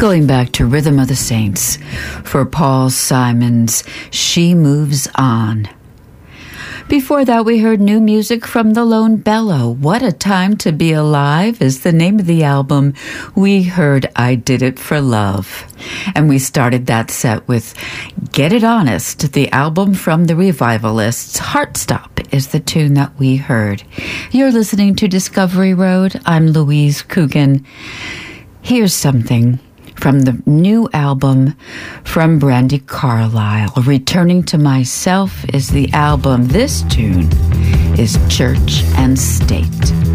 going back to Rhythm of the Saints for Paul Simon's She Moves On. Before that, we heard new music from the Lone Bellow. What a Time to Be Alive is the name of the album. We heard I Did It for Love. And we started that set with Get It Honest, the album from the Revivalists. Heartstop is the tune that we heard. You're listening to Discovery Road. I'm Louise Coogan. Here's something from the new album from Brandi Carlile. Returning to Myself is the album. This tune is Church and State.